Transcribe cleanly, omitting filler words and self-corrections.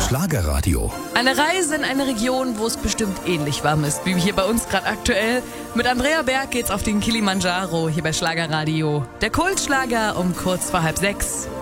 Schlagerradio. Eine Reise in eine Region, wo es bestimmt ähnlich warm ist, wie hier bei uns gerade aktuell. Mit Andrea Berg geht's auf den Kilimanjaro hier bei Schlagerradio. Der Kultschlager um kurz vor 5:30.